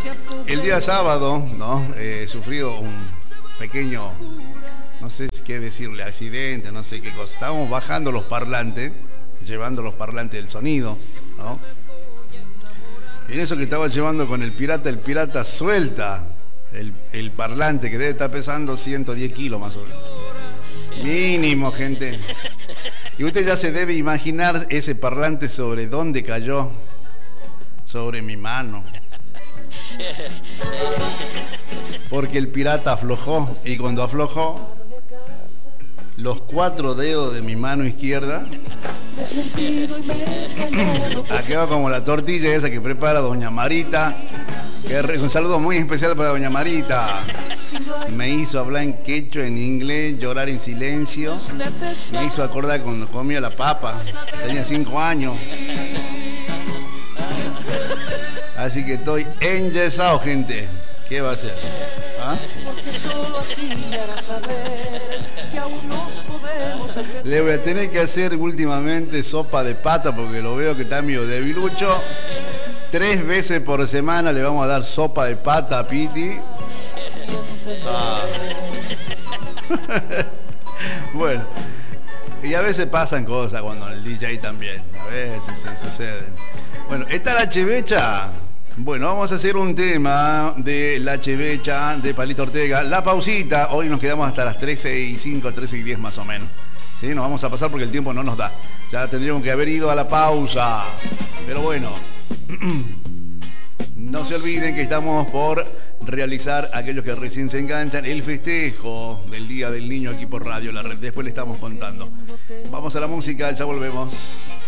El día sábado, ¿no? He sufrido un pequeño, no sé qué decirle, accidente, no sé qué cosa. Estábamos bajando los parlantes, llevando los parlantes del sonido, ¿no? Y en eso que estaba llevando con el pirata suelta el parlante que debe estar pesando 110 kilos más o menos. Mínimo, gente. Y usted ya se debe imaginar ese parlante sobre dónde cayó. Sobre mi mano. Porque el pirata aflojó. Y cuando aflojó, los 4 dedos de mi mano izquierda ha quedado como la tortilla esa que prepara doña Marita. Un saludo muy especial para doña Marita. Me hizo hablar en quechua, en inglés, llorar en silencio. Me hizo acordar cuando comía la papa. Tenía 5 años. Así que estoy enyesado, gente. ¿Qué va a hacer? ¿Ah? Le voy a tener que hacer últimamente sopa de pata porque lo veo que está medio debilucho. 3 veces por semana le vamos a dar sopa de pata a Piti. Ah. Bueno, y a veces pasan cosas cuando el DJ también. A veces se suceden. Bueno, ¿está la chevecha? Bueno, vamos a hacer un tema de la chevecha de Palito Ortega. La pausita, hoy nos quedamos hasta las 13:05, 13:10 más o menos. ¿Sí? Nos vamos a pasar porque el tiempo no nos da. Ya tendríamos que haber ido a la pausa. Pero bueno, no se olviden que estamos por realizar, aquellos que recién se enganchan, el festejo del Día del Niño aquí por Radio La Red. Después le estamos contando. Vamos a la música, ya volvemos.